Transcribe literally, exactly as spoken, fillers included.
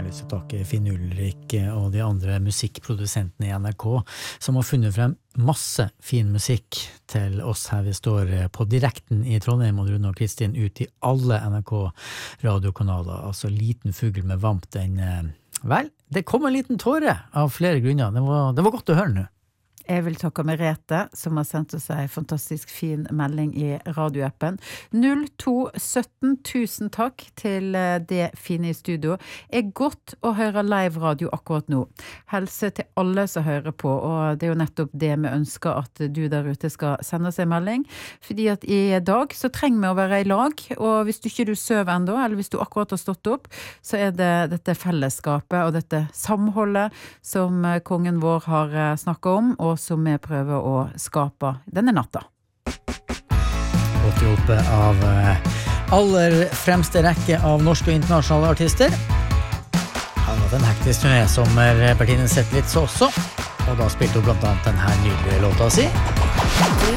lyst til å takke Finn Ulrik og de andre musikkprodusentene i N R K, som har funnet frem masse fin musikk til oss her vi står på direkten i Trondheim, og Rune og Kristin ut i alle N R K-radiokanaler. Altså Liten fugl med vamp, den, vel, det kom en liten tåre av flere grunner. Det var, det var godt å høre nå. Jeg vil takke Merete, som har sendt oss en fantastisk fin melding i radioappen. null to sytten, tusen takk til det fine i studio. Det er godt å høre live radio akkurat nå. Helse til alle som hører på, og det er jo nettopp det vi ønsker at du der ute skal sende oss en melding. Fordi at i dag så trenger vi å være i lag, og hvis du ikke du søver enda, eller hvis du akkurat har stått opp, så er det dette fellesskapet og dette samholdet som kongen vår har snakket om, og som vi prøver å skape denne natta. Gått opp av aller fremste rekke av norske og internasjonale artister. Han hadde en hektisk turné som Bertine Zetlitz også, og da spilte hun blant annet denne nydelige låta si. Du